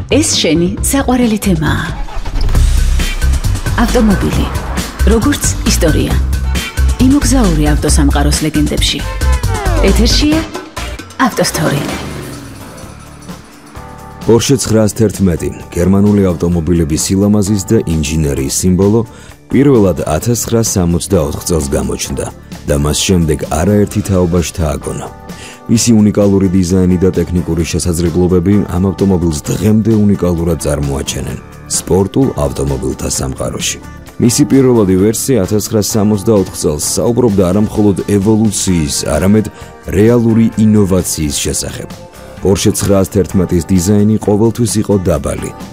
ეს შენი საყვარელი თემაა. ავტომობილი, როგორც ისტორია. იმოგზაური ავტოსამყაროს ლეგენდებში. ეთერშია ავტოსტორი. Porsche 911 გერმანული ავტომობილების სილამაზის და ინჟინერიის სიმბოლო პირველად 1964 წელს გამოჩნდა და მას შემდეგ არაერთი თაობა შთააგონა. მისი უნიკალური დიზაინი და ტექნიკური შესაძლებლობები ამ ავტომობილს დღემდე უნიკალურად წარმოაჩენენ სპორტულ ავტომობილთა სამყაროში. მისი პირველადი ვერსია 1964 წელს საუბრობდა არა მხოლოდ ევოლუციის, არამედ რეალური ინოვაციის შესახებ. Porsche 911-ის დიზაინი ყოველთვის იყო დაბალი